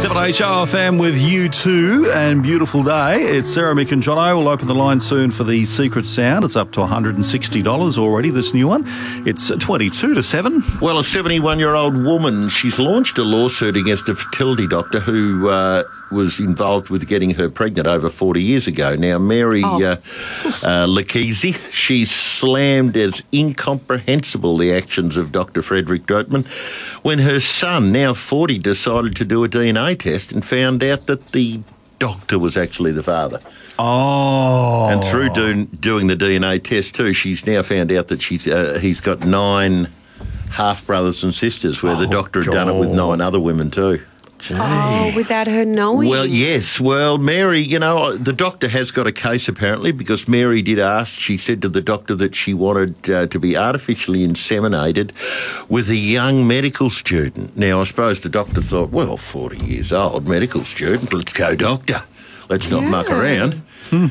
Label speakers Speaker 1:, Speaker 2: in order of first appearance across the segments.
Speaker 1: 7HRFM with U2 and Beautiful Day. It's Sarah, Mick and Jono. We'll open the line soon for the secret sound. It's up to $160 already, this new one. It's 22 to 7.
Speaker 2: Well, a 71-year-old woman, she's launched a lawsuit against a fertility doctor who was involved with getting her pregnant over 40 years ago. Now, Mary Lakese, she slammed as incomprehensible the actions of Dr. Frederick Drootman when her son, now 40, decided to do a DNA test and found out that the doctor was actually the father.
Speaker 1: Oh.
Speaker 2: And through doing the DNA test too, she's now found out that he's got 9 half-brothers and sisters, where the doctor had done it with 9 other women too.
Speaker 1: Gee.
Speaker 3: Oh, without her knowing?
Speaker 2: Well, yes. Well, Mary, the doctor has got a case apparently, because Mary did ask, she said to the doctor that she wanted to be artificially inseminated with a young medical student. Now, I suppose the doctor thought, well, 40 years old, medical student, let's go doctor. Let's not muck around.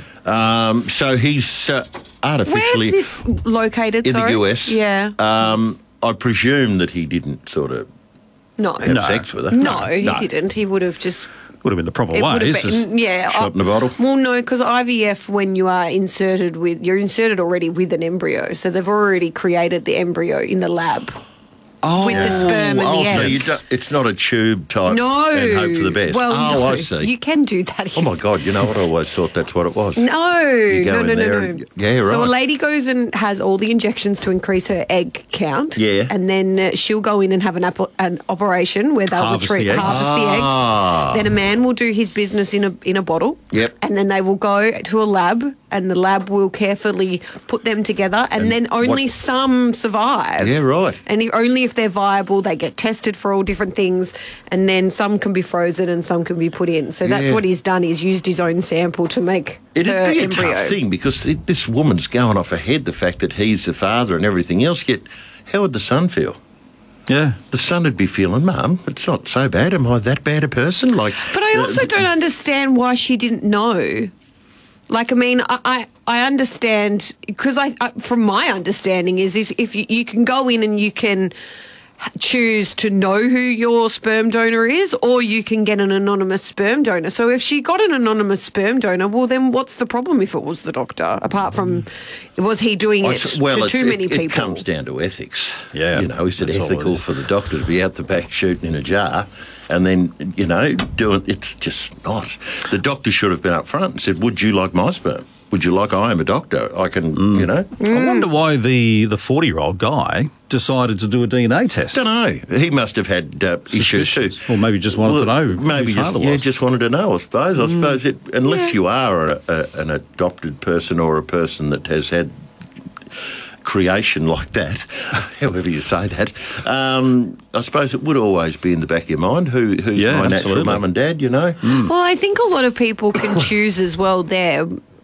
Speaker 2: So he's artificially...
Speaker 3: Where's this located,
Speaker 2: in the US.
Speaker 3: Yeah.
Speaker 2: I presume that he didn't sort of have sex with her.
Speaker 3: No, he didn't. He would have just...
Speaker 1: Would have been the proper way.
Speaker 3: Would have been,
Speaker 2: shot in a bottle.
Speaker 3: Well, no, because IVF, when you are inserted you're inserted already with an embryo. So they've already created the embryo in the lab. With the sperm and the eggs.
Speaker 2: So it's not a tube type and hope for the best.
Speaker 3: Well, no,
Speaker 2: I see.
Speaker 3: You can do that.
Speaker 2: Oh, my God, you know what? I always thought that's what it was.
Speaker 3: No.
Speaker 2: Yeah, right.
Speaker 3: So a lady goes and has all the injections to increase her egg count.
Speaker 2: Yeah.
Speaker 3: And then she'll go in and have an operation where they'll harvest the eggs. Then a man will do his business in a bottle.
Speaker 2: Yep.
Speaker 3: And then they will go to a lab, and the lab will carefully put them together, and then only some survive.
Speaker 2: Yeah, right.
Speaker 3: And only if they're viable, they get tested for all different things, and then some can be frozen and some can be put in. So that's what he's done. He's used his own sample to make
Speaker 2: It'd
Speaker 3: her
Speaker 2: be a
Speaker 3: embryo.
Speaker 2: tough thing, because this woman's going off her head, the fact that he's the father and everything else, yet how would the son feel?
Speaker 1: Yeah.
Speaker 2: The son would be feeling, Mum, it's not so bad. Am I that bad a person? But
Speaker 3: I also don't understand why she didn't know. Like, I mean, I understand, because from my understanding is if you can go in and you can choose to know who your sperm donor is, or you can get an anonymous sperm donor. So if she got an anonymous sperm donor, well, then what's the problem if it was the doctor? Apart from, was he doing it to too many people?
Speaker 2: It comes down to ethics.
Speaker 1: Yeah.
Speaker 2: Is it ethical for the doctor to be out the back shooting in a jar and then, doing... It's just not. The doctor should have been up front and said, would you like my sperm? Would you like... I am a doctor. I can,
Speaker 1: I wonder why the 40-year-old guy decided to do a DNA test.
Speaker 2: Don't know. He must have had issues too.
Speaker 1: Or maybe just wanted to know
Speaker 2: maybe
Speaker 1: who his father was.
Speaker 2: just wanted to know, I suppose. I suppose unless you are an adopted person or a person that has had creation like that, however you say that, I suppose it would always be in the back of your mind who's my natural mum and dad, Well,
Speaker 3: I think a lot of people can choose as well there.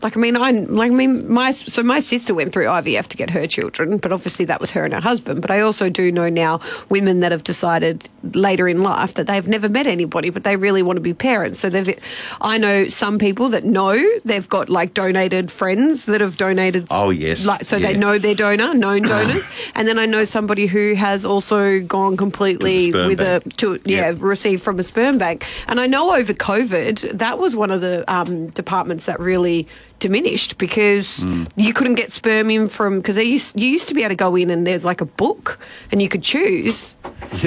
Speaker 3: My sister went through IVF to get her children, but obviously that was her and her husband. But I also do know now women that have decided later in life that they've never met anybody, but they really want to be parents. So I know some people that know they've got donated friends that have donated.
Speaker 2: Oh yes.
Speaker 3: They know their donor, known donors, and then I know somebody who has also gone completely received from a sperm bank. And I know over COVID that was one of the departments that really diminished, because you couldn't get sperm in from, because you used to be able to go in and there's a book and you could choose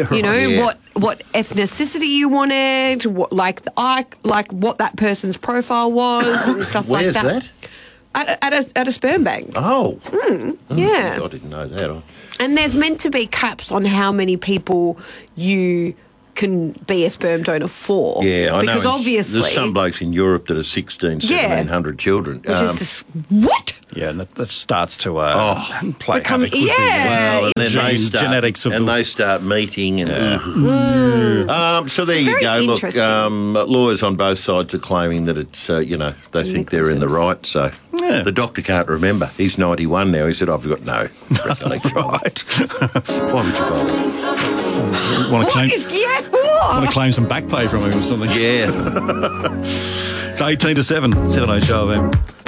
Speaker 3: what ethnicity you wanted, what what that person's profile was and stuff like that.
Speaker 2: Where's that?
Speaker 3: At a sperm bank.
Speaker 2: Oh.
Speaker 3: Yeah.
Speaker 2: I didn't know that.
Speaker 3: And there's meant to be caps on how many people you can be a sperm donor for.
Speaker 2: Yeah, I know.
Speaker 3: Because obviously...
Speaker 2: There's some blokes in Europe that are 1,700 children.
Speaker 3: Which is this... What?
Speaker 1: Yeah, and that starts to play
Speaker 3: become...
Speaker 1: havoc with
Speaker 2: Well, and then
Speaker 1: genetics of
Speaker 2: they start meeting and... So there you
Speaker 3: very
Speaker 2: go. Look,
Speaker 3: interesting.
Speaker 2: lawyers on both sides are claiming that it's, they think they're in the right, so...
Speaker 1: Yeah.
Speaker 2: The doctor can't remember. He's 91 now. He said, I've got no recollection.
Speaker 1: Right.
Speaker 2: Why would you bother?
Speaker 1: Want to claim some back pay from him or something?
Speaker 2: Yeah.
Speaker 1: It's 18 to 7, 7 HRFM.